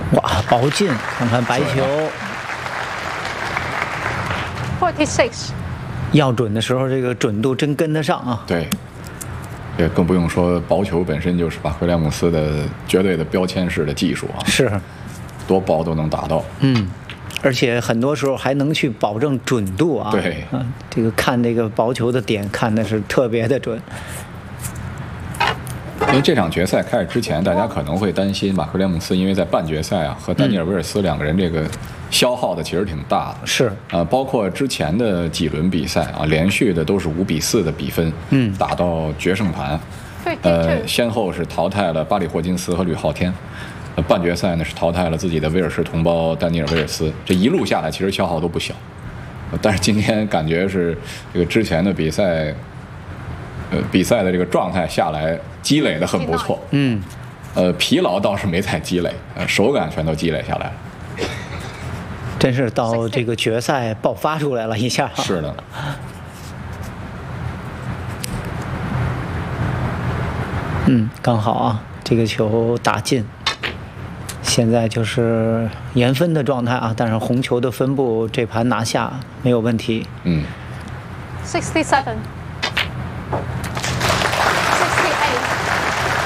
哇，保进，看看白球。 46。 要准的时候，这个准度真跟得上啊。 对，也更不用说薄球本身就是把威廉姆斯的绝对的标签式的技术啊， 是， 多薄都能打到。 而且很多时候还能去保证准度啊。 对， 这个看这个薄球的点看的是特别的准。 因为这场决赛开始之前，大家可能会担心马克·廉姆斯，因为在半决赛啊和丹尼尔·威尔斯两个人这个消耗的其实挺大的。 是包括之前的几轮比赛啊，连续的都是5-4的比分，打到决胜盘。先后是淘汰了巴里·霍金斯和吕浩天。半决赛呢是淘汰了自己的威尔士同胞丹尼尔·威尔斯。这一路下来，其实消耗都不小。但是今天感觉是这个之前的比赛。比赛的这个状态下来，积累的很不错。疲劳倒是没再积累，手感全都积累下来了。 真是到这个决赛爆发出来了一下。 是的。 刚好啊，这个球打进。现在就是延分的状态啊，但是红球的分布这盘拿下没有问题。 67。